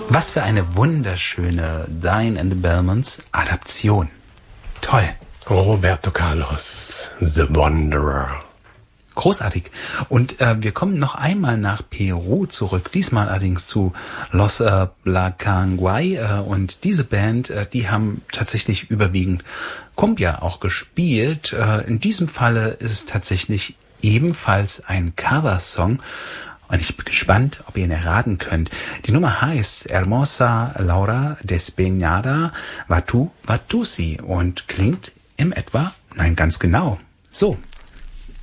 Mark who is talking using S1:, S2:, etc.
S1: Was für eine wunderschöne Diane and the Belmonts Adaption. Toll.
S2: Roberto Carlos, The Wanderer.
S1: Großartig. Und wir kommen noch einmal nach Peru zurück, diesmal allerdings zu Los Blacanguay. Und diese Band, die haben tatsächlich überwiegend Cumbia auch gespielt. In diesem Falle ist es tatsächlich ebenfalls ein Coversong. Und ich bin gespannt, ob ihr ihn erraten könnt. Die Nummer heißt Hermosa Laura Despeñada Vatu Vatusi und klingt im etwa, nein, ganz genau, so.